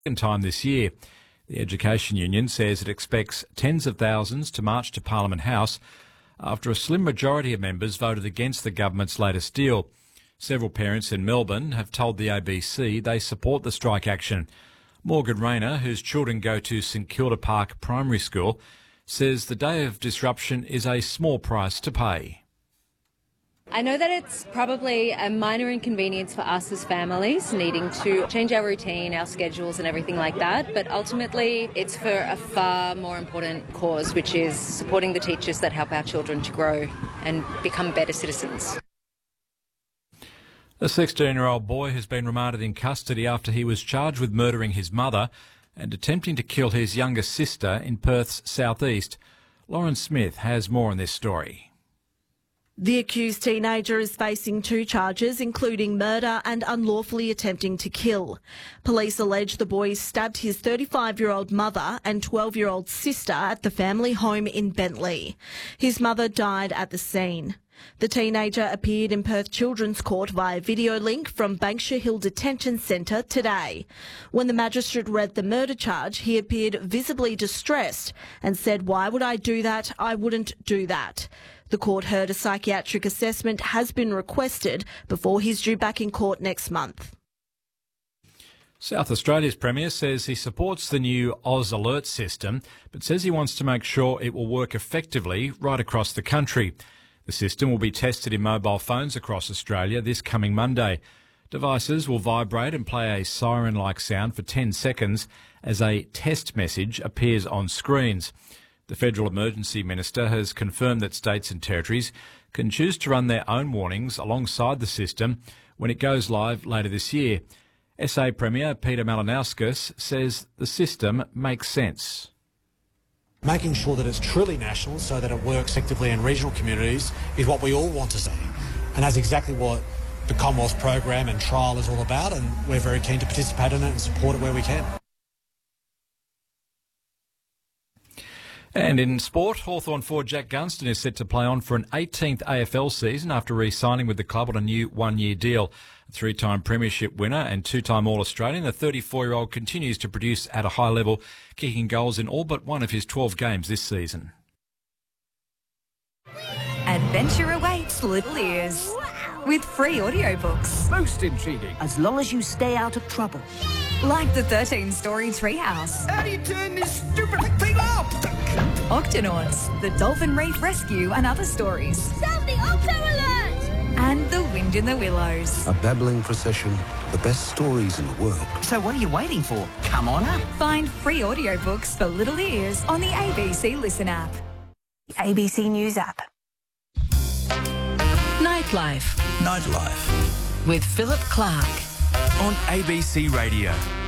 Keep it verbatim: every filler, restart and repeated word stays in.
second time this year. The Education Union says it expects tens of thousands to march to Parliament House after a slim majority of members voted against the government's latest deal. Several parents in Melbourne have told the A B C they support the strike action. Morgan Rayner, whose children go to St Kilda Park Primary School, says the day of disruption is a small price to pay. I know that it's probably a minor inconvenience for us as families needing to change our routine, our schedules and everything like that, but ultimately it's for a far more important cause, which is supporting the teachers that help our children to grow and become better citizens. A sixteen-year-old boy has been remanded in custody after he was charged with murdering his mother and attempting to kill his younger sister in Perth's southeast. Lauren Smith has more on this story. The accused teenager is facing two charges, including murder and unlawfully attempting to kill. Police allege the boy stabbed his thirty-five-year-old mother and twelve-year-old sister at the family home in Bentley. His mother died at the scene. The teenager appeared in Perth Children's Court via video link from Banksia Hill Detention Centre today. When the magistrate read the murder charge, he appeared visibly distressed and said, "Why would I do that? I wouldn't do that." The court heard a psychiatric assessment has been requested before he's due back in court next month. South Australia's Premier says he supports the new Oz Alert system, but says he wants to make sure it will work effectively right across the country. The system will be tested in mobile phones across Australia this coming Monday. Devices will vibrate and play a siren-like sound for ten seconds as a test message appears on screens. The Federal Emergency Minister has confirmed that states and territories can choose to run their own warnings alongside the system when it goes live later this year. S A Premier Peter Malinauskas says the system makes sense. Making sure that it's truly national so that it works effectively in regional communities is what we all want to see. And that's exactly what the Commonwealth program and trial is all about, and we're very keen to participate in it and support it where we can. And in sport, Hawthorn forward Jack Gunston is set to play on for an eighteenth A F L season after re-signing with the club on a new one-year deal. A three-time premiership winner and two-time All-Australian, the thirty-four-year-old continues to produce at a high level, kicking goals in all but one of his twelve games this season. Adventure awaits Little Ears with free audiobooks. Most intriguing. As long as you stay out of trouble. Like the thirteen-story Treehouse. How do you turn this stupid thing off? Octonauts, the Dolphin Reef Rescue and other stories. Sound the Octo Alert! And The Wind in the Willows. A babbling procession, the best stories in the world. So what are you waiting for? Come on up. Find free audiobooks for Little Ears on the A B C Listen app. A B C News app. Nightlife. Nightlife. With Philip Clark. On A B C Radio.